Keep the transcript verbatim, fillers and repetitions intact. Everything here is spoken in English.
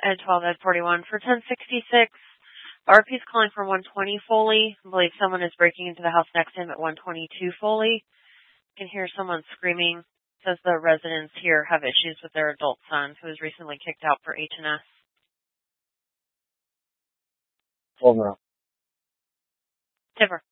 Ed twelve, Ed forty-one for ten sixty-six. R P's calling for one twenty Foley. I believe someone is breaking into the house next to him at one twenty-two Foley. You can hear someone screaming. Says the residents here have issues with their adult son, who was recently kicked out for H and S. twelve now. Tipper.